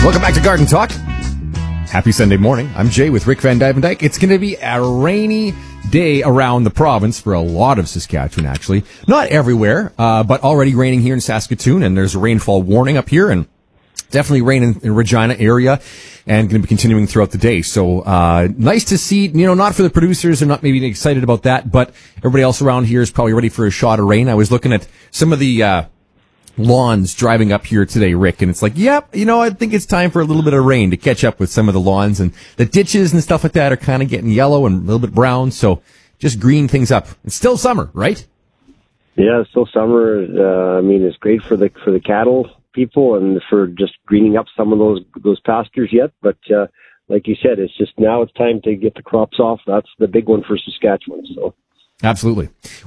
Welcome back to Garden Talk. Happy Sunday morning. I'm Jay with Rick Van Dyke. It's going to be a rainy day around the province for a lot of Saskatchewan, actually. Not everywhere, but already raining here in Saskatoon, and there's a rainfall warning up here, and definitely rain in Regina area, and going to be continuing throughout the day. So nice to see, not for the producers, they're not maybe excited about that, but everybody else around here is probably ready for a shot of rain. I was looking at some of the lawns driving up here today, Rick, and it's like, yep, I think it's time for a little bit of rain to catch up with some of the lawns, and the ditches and stuff like that are kind of getting yellow and a little bit brown, so just green things up. It's still summer, right? Yeah, it's still summer. It's great for the cattle people and for just greening up some of those pastures yet, but like you said, it's just now it's time to get the crops off. That's the big one for Saskatchewan, so. Absolutely.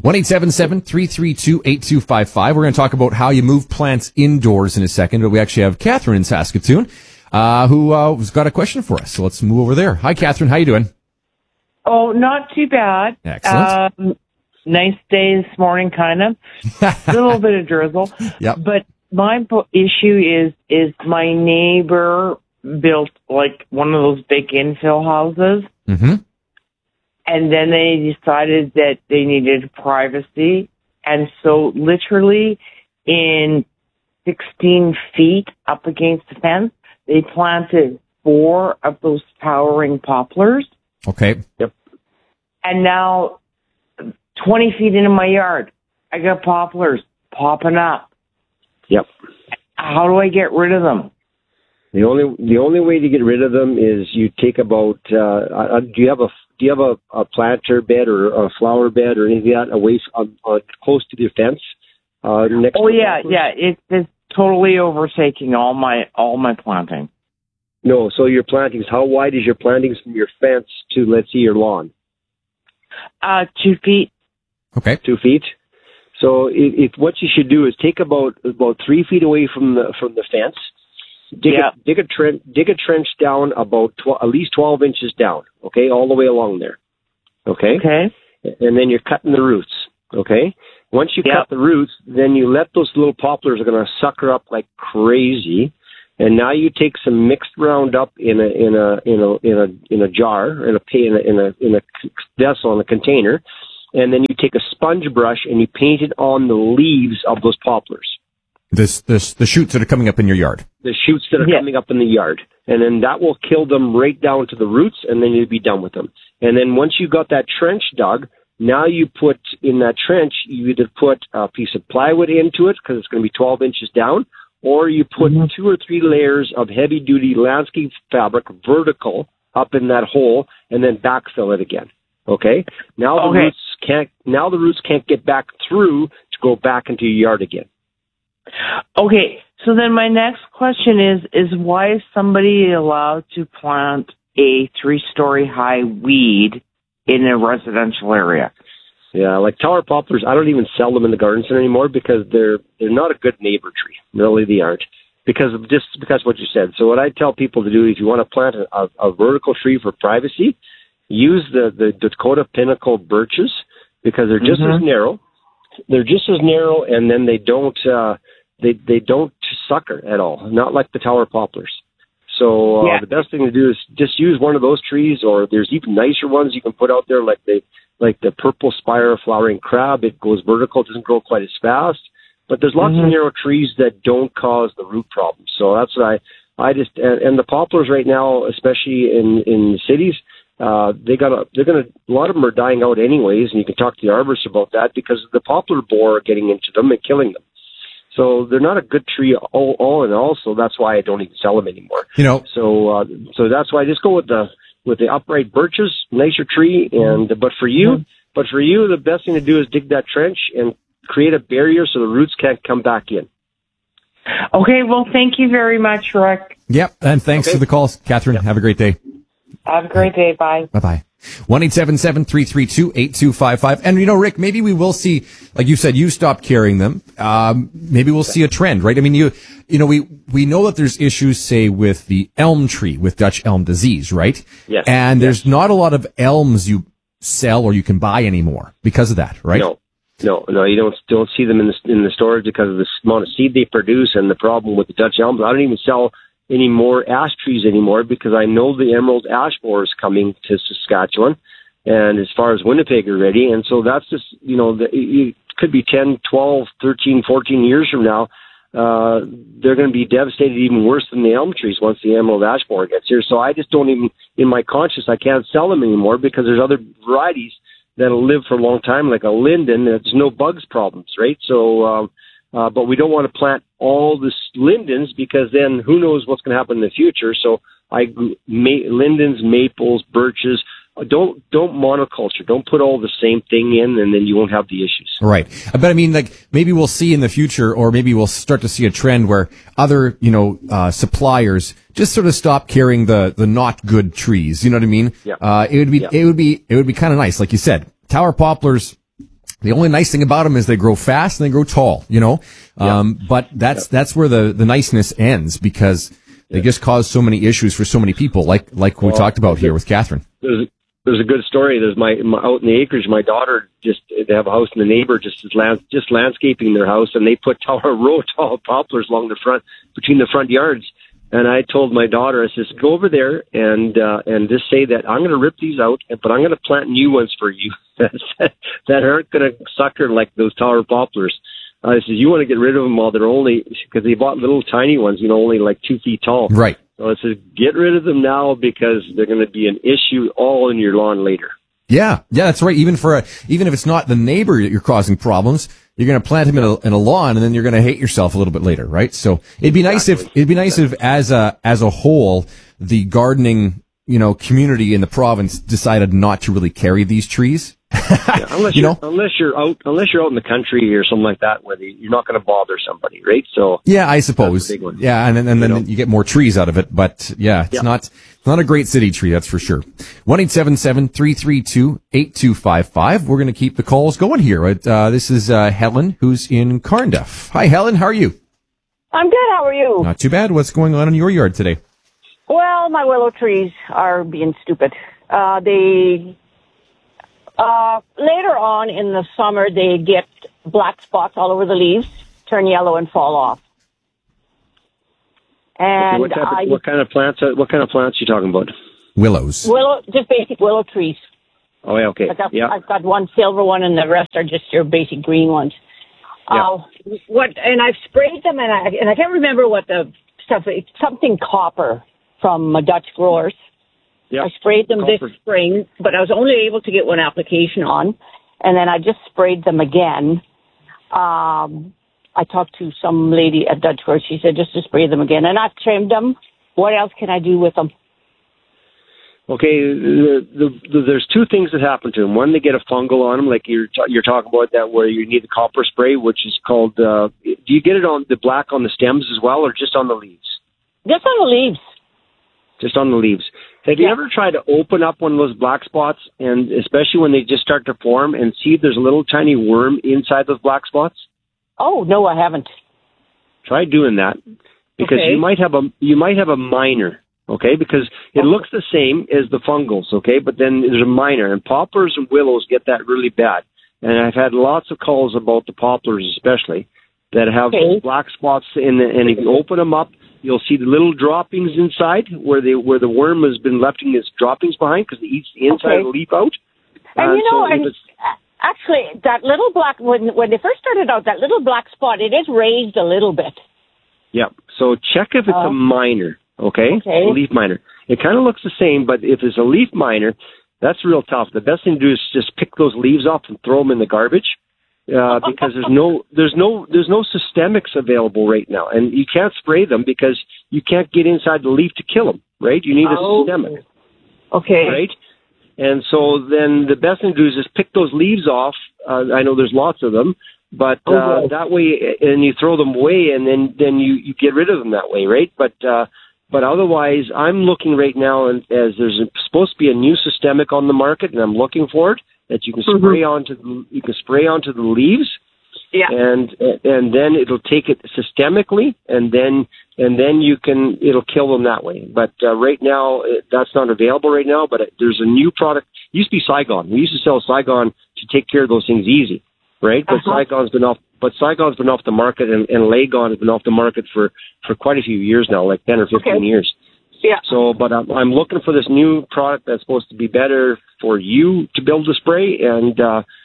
1-877-332-8255. We're going to talk about how you move plants indoors in a second, but we actually have Catherine in Saskatoon, who's got a question for us. So let's move over there. Hi, Catherine. How you doing? Oh, not too bad. Excellent. Nice day this morning, kind of. A little bit of drizzle. Yep. But my issue is my neighbor built like one of those big infill houses. Mm-hmm. And then they decided that they needed privacy. And so literally in 16 feet up against the fence, they planted 4 of those towering poplars. Okay. Yep. And now 20 feet into my yard, I got poplars popping up. Yep. How do I get rid of them? The only way to get rid of them is you take about. Do you have a planter bed or a flower bed or anything like that away close to the fence? Next. Oh yeah. It's totally overtaking all my planting. No, so your plantings. How wide is your plantings from your fence to, let's see, your lawn? 2 feet. Okay. 2 feet. So what you should do is take about 3 feet away from the fence. Dig a trench down about at least 12 inches down, okay, all the way along there, okay? Okay. And then you're cutting the roots, okay? Once you cut the roots, then you let those little poplars are going to sucker up like crazy, and now you take some mixed Roundup in a jar, in a vessel, in a container, and then you take a sponge brush and you paint it on the leaves of those poplars. The shoots that are coming up in your yard. The shoots that are coming up in the yard. And then that will kill them right down to the roots, and then you'll be done with them. And then once you got that trench dug, now you put in that trench, you either put a piece of plywood into it, because it's going to be 12 inches down, or you put 2 or 3 layers of heavy-duty landscape fabric vertical up in that hole, and then backfill it again. Okay? Now the roots can't get back through to go back into your yard again. Okay, so then my next question is why is somebody allowed to plant a 3-story high weed in a residential area? Yeah, like tower poplars, I don't even sell them in the garden center anymore because they're not a good neighbor tree. Really, they aren't. Because of what you said. So what I tell people to do is, if you want to plant a vertical tree for privacy, use the Dakota Pinnacle birches, because they're just as narrow. They're just as narrow, and then they don't sucker at all, not like the tower poplars. So the best thing to do is just use one of those trees, or there's even nicer ones you can put out there, like the purple spire flowering crab. It goes vertical, doesn't grow quite as fast, but there's lots of narrow trees that don't cause the root problems. So that's what I just and the poplars right now, especially in cities. A lot of them are dying out anyways, and you can talk to the arborists about that because the poplar borer are getting into them and killing them. So they're not a good tree all in all. So that's why I don't even sell them anymore. So that's why I just go with the upright birches, nicer tree. But for you, the best thing to do is dig that trench and create a barrier so the roots can't come back in. Okay. Well, thank you very much, Rick. Yep, and thanks for the call, Catherine. Yep. Have a great day. Have a great day. Bye. Bye-bye. 1-877-332-8255. And, Rick, maybe we will see, like you said, you stopped carrying them. Maybe we'll see a trend, right? I mean, we know that there's issues, say, with the elm tree, with Dutch elm disease, right? Yes. And there's not a lot of elms you sell or you can buy anymore because of that, right? No, you don't see them in the stores because of the amount of seed they produce and the problem with the Dutch elms. I don't even sell any more ash trees anymore because I know the emerald ash borer is coming to Saskatchewan, and as far as Winnipeg already. And so that's just, it could be 10, 12, 13, 14 years from now. They're going to be devastated even worse than the elm trees once the emerald ash borer gets here. So I just don't even, in my conscience, I can't sell them anymore because there's other varieties that'll live for a long time, like a linden. There's no bugs problems, right? So, but we don't want to plant all the lindens because then who knows what's going to happen in the future. So lindens, maples, birches. Don't monoculture. Don't put all the same thing in, and then you won't have the issues. Right. But I mean, like, maybe we'll see in the future, or maybe we'll start to see a trend where other, suppliers just sort of stop carrying the not good trees. You know what I mean? Yeah. It would be kind of nice, like you said. Tower poplars. The only nice thing about them is they grow fast and they grow tall. But that's where the niceness ends because they just cause so many issues for so many people, like we talked about here with Catherine. There's a good story. There's my out in the acreage. My daughter they have a house, and the neighbor just landscaping their house, and they put tall poplars along the front between the front yards. And I told my daughter, I says, go over there and just say that I'm going to rip these out, but I'm going to plant new ones for you that aren't going to sucker like those tower poplars. I said, you want to get rid of them while they're only, because they bought little tiny ones, only like 2 feet tall. Right. So I said, get rid of them now because they're going to be an issue all in your lawn later. Yeah, that's right. Even if it's not the neighbor you're causing problems, you're going to plant him in a lawn, and then you're going to hate yourself a little bit later, right? So it'd be nice if as a whole the gardening community in the province decided not to really carry these trees. Yeah, unless you're out in the country or something like that, where you're not going to bother somebody, right? So yeah, I suppose. That's a big one. Yeah, and then you get more trees out of it. But yeah, it's not a great city tree, that's for sure. 1-877-332-8255. We're going to keep the calls going here. This is Helen, who's in Carnduff. Hi, Helen. How are you? I'm good. How are you? Not too bad. What's going on in your yard today? Well, my willow trees are being stupid. Later on in the summer, they get black spots all over the leaves, turn yellow, and fall off. And okay, what kind of plants are you talking about? Willows. Just basic willow trees. Oh, yeah, okay. I've got one silver one, and the rest are just your basic green ones. Yeah. And I've sprayed them, and I can't remember what the stuff. It's something copper from Dutch growers. Yep. I sprayed them this spring, but I was only able to get one application on, and then I just sprayed them again. I talked to some lady at Dutch Growers. She said just to spray them again, and I've trimmed them. What else can I do with them? Okay, there's two things that happen to them. One, they get a fungal on them, like you're talking about that, where you need the copper spray, which is called. Do you get it on the black on the stems as well, or just on the leaves? Just on the leaves. Just on the leaves. Have you ever tried to open up one of those black spots, and especially when they just start to form, and see if there's a little tiny worm inside those black spots? Oh, no, I haven't. Try doing that, because you might have a minor, okay? Because it looks the same as the fungals, okay? But then there's a minor, and poplars and willows get that really bad. And I've had lots of calls about the poplars, especially, that have black spots, and if you open them up, you'll see the little droppings inside where the worm has been left his droppings behind because it eats the inside of the leaf out. And actually, that little black, when they first started out, that little black spot, it is raised a little bit. Yeah. So check if it's a minor, okay? A leaf minor. It kind of looks the same, but if it's a leaf minor, that's real tough. The best thing to do is just pick those leaves off and throw them in the garbage. Because there's no systemics available right now, and you can't spray them because you can't get inside the leaf to kill them. Right? You need a systemic. Okay. Right? And so then the best thing to do is just pick those leaves off. I know there's lots of them, but that way, and you throw them away, and then you get rid of them that way, right? But otherwise, I'm looking right now, as there's supposed to be a new systemic on the market, and I'm looking for it. That you can spray onto the leaves, and then it'll take it systemically, and then it'll kill them that way. But right now that's not available right now. But there's a new product. It used to be Saigon. We used to sell Saigon to take care of those things easy, right? But Saigon's been off But Saigon's been off the market, and Lagon has been off the market for quite a few years now, like 10 or 15 years. Yeah. So, but I'm looking for this new product that's supposed to be better for you to be able to spray, and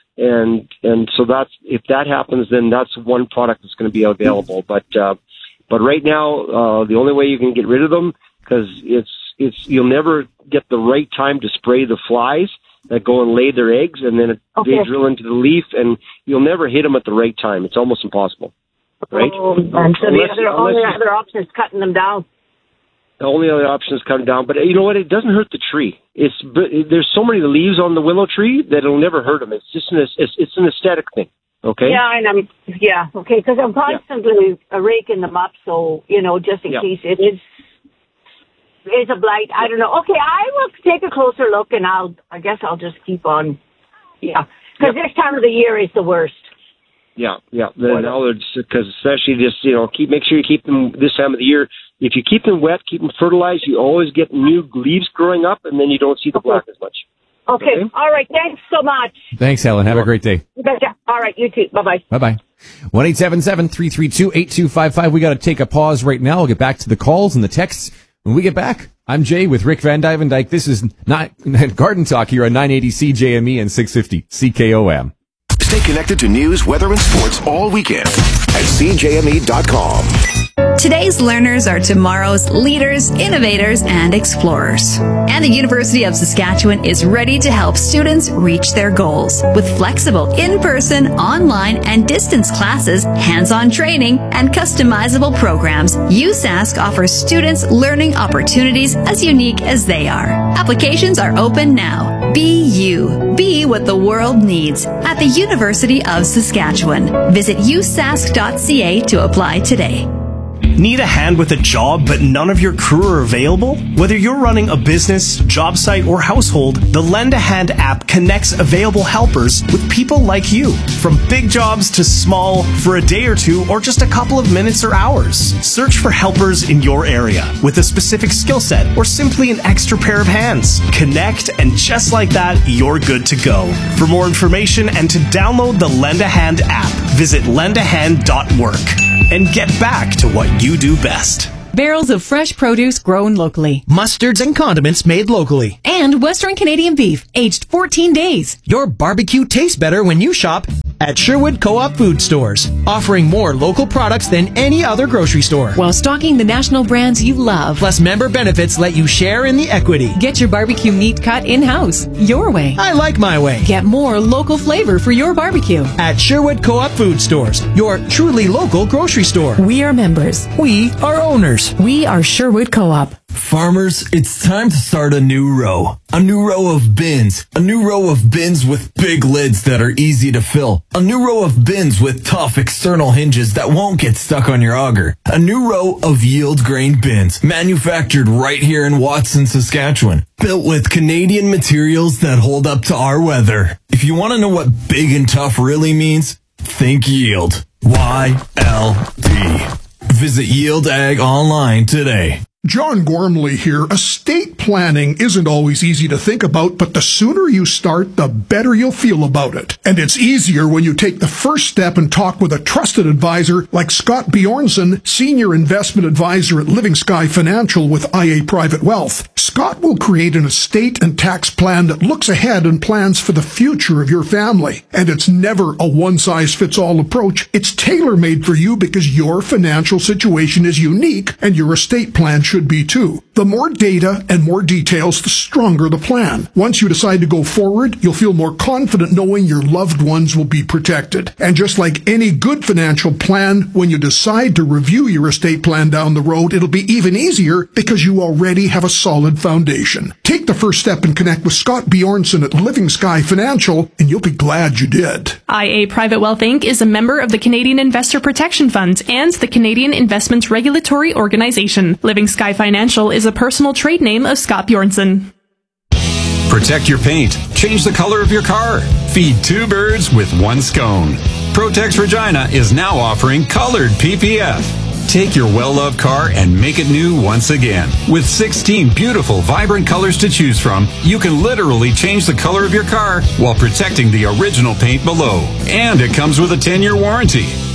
so that's, if that happens, then that's one product that's going to be available. But right now, the only way you can get rid of them, because you'll never get the right time to spray the flies that go and lay their eggs, and then they drill into the leaf, and you'll never hit them at the right time. It's almost impossible, right? And so the only other option is cutting them down. The only other option is cutting down, but you know what? It doesn't hurt the tree. There's so many leaves on the willow tree that it'll never hurt them. It's just it's an aesthetic thing. Okay. Yeah, and okay, because I'm constantly raking them up, so just in case it is a blight. I don't know. Okay, I will take a closer look, and I guess I'll just keep on. Yeah, because this time of the year is the worst. Yeah. Because especially just make sure you keep them this time of the year. If you keep them wet, keep them fertilized, you always get new leaves growing up, and then you don't see the black as much. Okay. All right. Thanks so much. Thanks, Helen. Have a great day. You betcha. All right. You too. Bye-bye. Bye-bye. 1-877-332-8255. We got to take a pause right now. We'll get back to the calls and the texts when we get back. I'm Jay with Rick Van Dyke. This is not Garden Talk here on 980 CJME and 650 CKOM. Stay connected to news, weather, and sports all weekend at CJME.com. Today's learners are tomorrow's leaders, innovators, and explorers. And the University of Saskatchewan is ready to help students reach their goals with flexible in-person, online, and distance classes, hands-on training, and customizable programs. USask offers students learning opportunities as unique as they are. Applications are open now. Be you. Be what the world needs at the University of Saskatchewan. Visit usask.ca to apply today. Need a hand with a job but none of your crew are available? Whether you're running a business, job site, or household, the Lend a Hand app connects available helpers with people like you. From big jobs to small, for a day or two, or just a couple of minutes or hours. Search for helpers in your area with a specific skill set or simply an extra pair of hands. Connect, and just like that, you're good to go. For more information and to download the Lend a Hand app, visit lendahand.work. And get back to what you do best. Barrels of fresh produce grown locally. Mustards and condiments made locally. And Western Canadian beef, aged 14 days. Your barbecue tastes better when you shop at Sherwood Co-op Food Stores, offering more local products than any other grocery store. While stocking the national brands you love. Plus, member benefits let you share in the equity. Get your barbecue meat cut in-house, your way. I like my way. Get more local flavor for your barbecue. At Sherwood Co-op Food Stores, your truly local grocery store. We are members. We are owners. We are Sherwood Co-op. Farmers, it's time to start a new row. A new row of bins. A new row of bins with big lids that are easy to fill. A new row of bins with tough external hinges that won't get stuck on your auger. A new row of yield grain bins, manufactured right here in Watson, Saskatchewan. Built with Canadian materials that hold up to our weather. If you want to know what big and tough really means, think yield. YLD. Visit Yield Ag online today. John Gormley here. Estate planning isn't always easy to think about, but the sooner you start, the better you'll feel about it. And it's easier when you take the first step and talk with a trusted advisor like Scott Bjornson, Senior Investment Advisor at Living Sky Financial with IA Private Wealth. Scott will create an estate and tax plan that looks ahead and plans for the future of your family. And it's never a one-size-fits-all approach. It's tailor-made for you because your financial situation is unique and your estate plan should be too. The more data and more details, the stronger the plan. Once you decide to go forward, you'll feel more confident knowing your loved ones will be protected. And just like any good financial plan, when you decide to review your estate plan down the road, it'll be even easier because you already have a solid foundation. Take the first step and connect with Scott Bjornson at Living Sky Financial, and you'll be glad you did. IA Private Wealth Inc. is a member of the Canadian Investor Protection Fund and the Canadian Investments Regulatory Organization. Living Sky Financial is a personal trade name of Scott Bjornson. Protect your paint. Change the color of your car. Feed two birds with one scone. Protex Regina is now offering colored PPF. Take your well-loved car and make it new once again. With 16 beautiful, vibrant colors to choose from, you can literally change the color of your car while protecting the original paint below. And it comes with a 10-year warranty.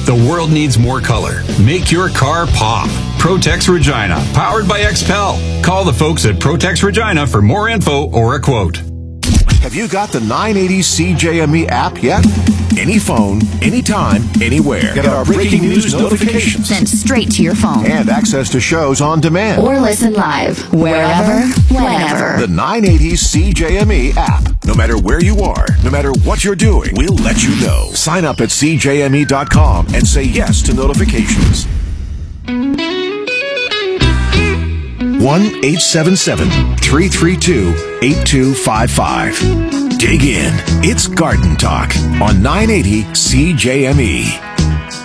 The world needs more color. Make your car pop. Protex Regina, powered by XPEL. Call the folks at Protex Regina for more info or a quote. Have you got the 980 CJME app yet? Any phone, anytime, anywhere. Get our breaking news notifications sent straight to your phone. And access to shows on demand. Or listen live, wherever, whenever. The 980 CJME app. No matter where you are, no matter what you're doing, we'll let you know. Sign up at CJME.com and say yes to notifications. 1-877-332-8255. Dig in. It's Garden Talk on 980 CJME.